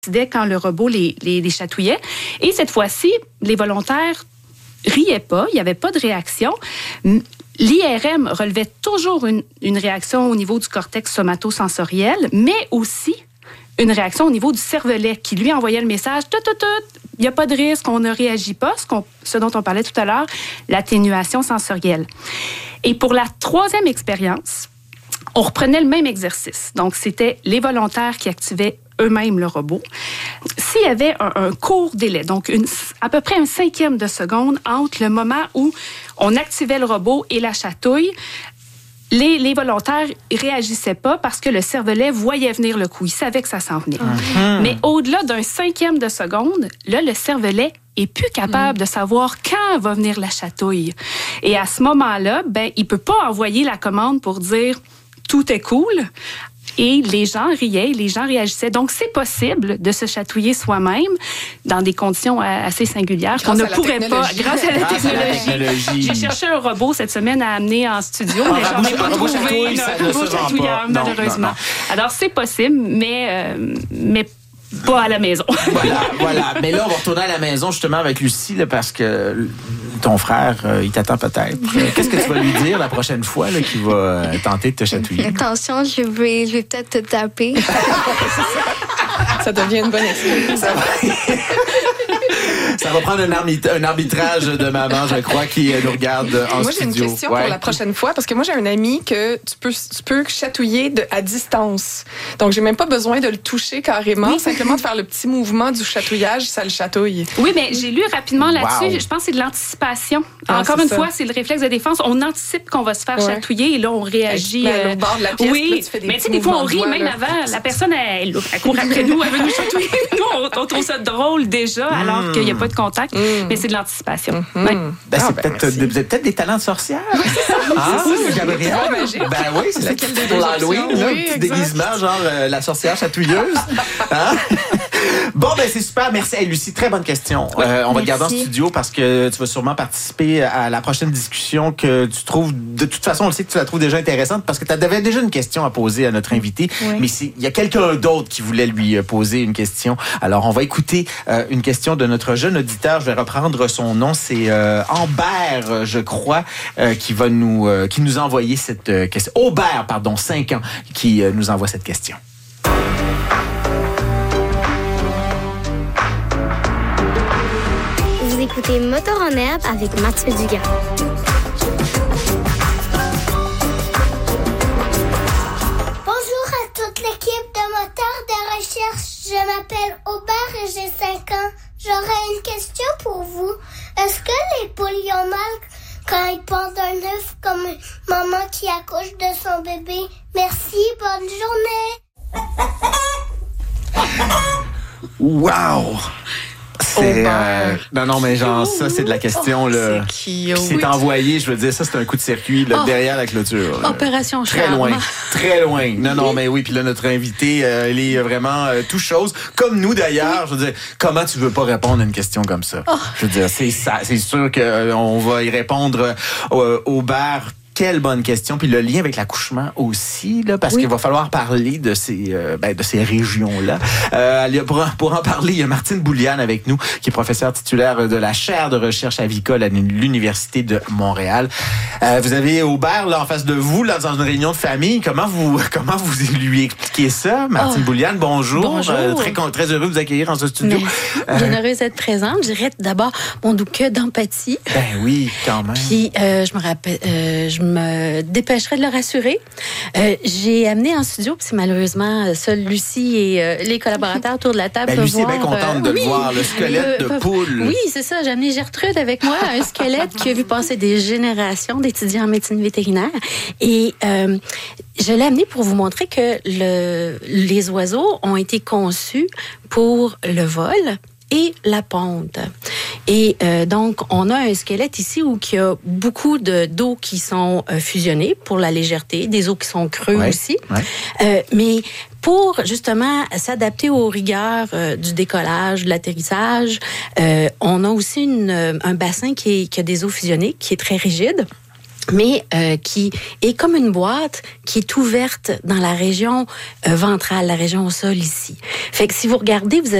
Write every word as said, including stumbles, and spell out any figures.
décidaient quand le robot les, les, les chatouillait. Et cette fois-ci, les volontaires riaient pas, il n'y avait pas de réaction. L'I R M relevait toujours une, une réaction au niveau du cortex somatosensoriel, mais aussi une réaction au niveau du cervelet qui lui envoyait le message « tout, tout, tout, il n'y a pas de risque, on ne réagit pas », ce, qu'on, ce dont on parlait tout à l'heure, l'atténuation sensorielle. Et pour la troisième expérience, on reprenait le même exercice. Donc, c'était les volontaires qui activaient eux-mêmes le robot. S'il y avait un, un court délai, donc une, à peu près un cinquième de seconde entre le moment où on activait le robot et la chatouille, les, les volontaires ne réagissaient pas parce que le cervelet voyait venir le coup. Il savait que ça s'en venait. Mm-hmm. Mais au-delà d'un cinquième de seconde, là, le cervelet est plus capable mm. de savoir quand va venir la chatouille. Et à ce moment-là, ben, il peut pas envoyer la commande pour dire « tout est cool ». Et les gens riaient, les gens réagissaient. Donc, c'est possible de se chatouiller soi-même dans des conditions assez singulières grâce qu'on ne pourrait pas, grâce à la grâce technologie. À la technologie. J'ai cherché un robot cette semaine à amener en studio, mais j'en ai pas trouvé un robot chatouilleur, malheureusement. Non, non. Alors, c'est possible, mais, euh, mais pas à la maison. Voilà, voilà. Mais là, on va retourner à la maison justement avec Lucie, là, parce que ton frère, euh, il t'attend peut-être. Qu'est-ce que tu vas lui dire la prochaine fois là, qu'il va euh, tenter de te chatouiller? Attention, je vais, je vais peut-être te taper. Ça devient une bonne excuse. Ça va... Ça va prendre un, arbit- un arbitrage de maman, je crois, qui nous regarde en moi, studio. Moi, j'ai une question ouais. pour la prochaine fois, parce que moi, j'ai un ami que tu peux, tu peux chatouiller de, à distance. Donc, j'ai même pas besoin de le toucher carrément. Oui. Simplement de faire le petit mouvement du chatouillage, ça le chatouille. Oui, mais j'ai lu rapidement là-dessus. Wow. Je pense que c'est de l'anticipation. Ah, Encore une ça. fois, c'est le réflexe de défense. On anticipe qu'on va se faire ouais. chatouiller et là, on réagit. Euh... au bord de la pièce, oui, là, tu fais des mais tu sais, des fois, on rit doigts, même là. avant. La personne, elle, elle court après nous, elle veut nous chatouiller. Nous, on, on trouve ça drôle déjà, mm. alors qu'il n'y a pas de contact. Mm. Mais c'est de l'anticipation. Mm-hmm. Ouais. Ben, c'est ah, peut-être, ben, vous êtes peut-être des talents de sorcière. Oui, c'est ça. Ah, c'est Gabrielle. Ben oui, c'est ça. Pour l'Halloween, un petit déguisement, genre euh, la sorcière chatouilleuse. Hein? Bon, ben c'est super. Merci. Hey, Lucie, très bonne question. Euh, on va te garder en studio parce que tu vas sûrement participer à la prochaine discussion que tu trouves, de toute façon, on le sait que tu la trouves déjà intéressante parce que tu avais déjà une question à poser à notre invité, oui. mais il y a quelqu'un d'autre qui voulait lui poser une question. Alors, on va écouter euh, une question de notre jeune auditeur. Je vais reprendre son nom. C'est euh, Ambert, je crois, euh, qui va nous, euh, qui nous envoyer cette euh, question. Aubert, pardon, cinq ans, qui euh, nous envoie cette question. Écoutez Moteur en herbe avec Mathieu Dugas. Bonjour à toute l'équipe de Moteur de recherche. Je m'appelle Aubert et j'ai cinq ans. J'aurais une question pour vous. Est-ce que les poules y ont mal quand ils pondent un œuf comme une maman qui accouche de son bébé? Merci, bonne journée. Wow! C'est euh, non non mais genre ça c'est de la question là. C'est, c'est envoyé, je veux dire ça c'est un coup de circuit là, oh. derrière la clôture. Là. Opération très charme. loin, très loin. Non non mais oui puis là notre invité euh, elle est vraiment euh, tout chose comme nous d'ailleurs. Je veux dire comment tu veux pas répondre à une question comme ça. Oh. Je veux dire c'est ça, c'est sûr que euh, on va y répondre euh, au bar. Quelle bonne question. Puis le lien avec l'accouchement aussi, là, parce oui. qu'il va falloir parler de ces, euh, ben, de ces régions-là. Euh, pour, pour en parler, il y a Martine Bouliane avec nous, qui est professeure titulaire de la chaire de recherche avicole à l'Université de Montréal. Euh, vous avez Aubert, là, en face de vous, là, dans une réunion de famille. Comment vous, comment vous lui expliquez ça? Martine oh. Bouliane, bonjour. Bonjour. Euh, très, très heureux de vous accueillir en ce studio. Euh, Bien heureuse d'être présente. Je dirais d'abord, bon, donc, que d'empathie. Ben oui, quand même. Puis, euh, je me rappelle, euh, je me dépêcherai de le rassurer. Euh, j'ai amené en studio, puis c'est malheureusement seule Lucie et euh, les collaborateurs autour de la table ben, peuvent Lucie voir. Lucie est bien contente euh, de oui, le voir, le squelette euh, de peuvent, poule. Oui, c'est ça. J'ai amené Gertrude avec moi, un squelette qui a vu passer des générations d'étudiants en médecine vétérinaire. Et euh, je l'ai amené pour vous montrer que le, les oiseaux ont été conçus pour le vol et la ponte. Et euh, donc, on a un squelette ici où il y a beaucoup de, d'os qui sont euh, fusionnés pour la légèreté, des os qui sont creux ouais, aussi. Ouais. Euh, mais pour, justement, s'adapter aux rigueurs euh, du décollage, de l'atterrissage, euh, on a aussi une, un bassin qui, est, qui a des os fusionnés, qui est très rigide. mais euh, qui est comme une boîte qui est ouverte dans la région euh, ventrale, la région au sol ici. Fait que si vous regardez, vous avez